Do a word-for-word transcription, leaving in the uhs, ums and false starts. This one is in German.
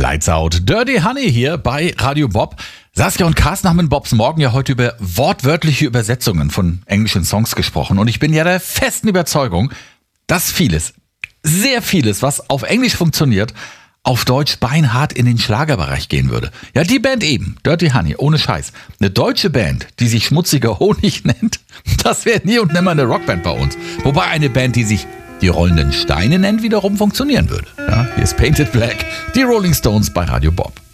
Lights Out. Dirty Honey hier bei Radio Bob. Saskia und Carsten haben in Bobs Morgen ja heute über wortwörtliche Übersetzungen von englischen Songs gesprochen. Und ich bin ja der festen Überzeugung, dass vieles, sehr vieles, was auf Englisch funktioniert, auf Deutsch beinhart in den Schlagerbereich gehen würde. Ja, die Band eben, Dirty Honey, ohne Scheiß. Eine deutsche Band, die sich Schmutziger Honig nennt, das wäre nie und nimmer eine Rockband bei uns. Wobei eine Band, die sich die Rollenden Steine nennt, wiederum funktionieren würde. Ja, hier ist Painted Black, die Rolling Stones bei Radio Bob.